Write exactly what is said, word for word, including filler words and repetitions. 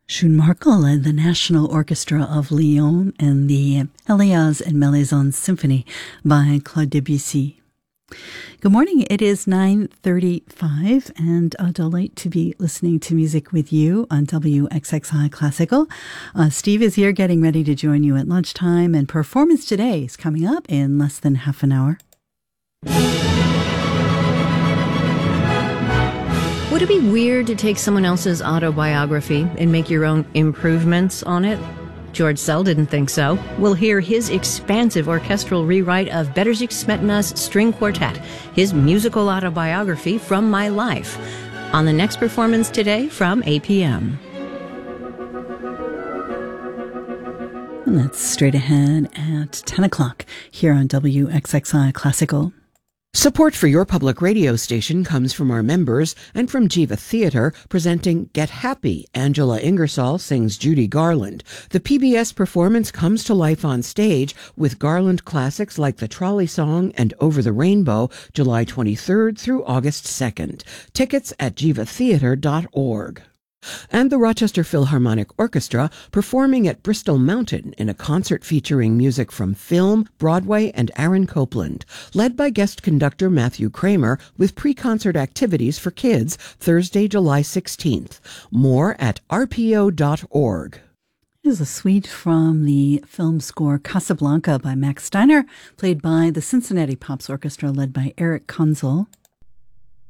Schoon Markel led the National Orchestra of Lyon and the Elias and Melisande Symphony by Claude Debussy. Good morning. It is nine thirty-five and a delight to be listening to music with you on W X X I Classical. Uh, Steve is here getting ready to join you at lunchtime, and Performance Today is coming up in less than half an hour. Would it be weird to take someone else's autobiography and make your own improvements on it? George Szell didn't think so. We'll hear his expansive orchestral rewrite of Bedřich Smetana's String Quartet, his musical autobiography from my life, on the next Performance Today from eight p.m. And that's straight ahead at ten o'clock here on W X X I Classical. Support for your public radio station comes from our members and from Jiva Theatre, presenting Get Happy. Angela Ingersoll sings Judy Garland. The P B S performance comes to life on stage with Garland classics like The Trolley Song and Over the Rainbow, July twenty-third through August second. Tickets at jiva theatre dot org. And the Rochester Philharmonic Orchestra performing at Bristol Mountain in a concert featuring music from film, Broadway, and Aaron Copland, led by guest conductor Matthew Kramer, with pre-concert activities for kids Thursday, July sixteenth. More at r p o dot org. Here's a suite from the film score Casablanca by Max Steiner, played by the Cincinnati Pops Orchestra led by Eric Konzel.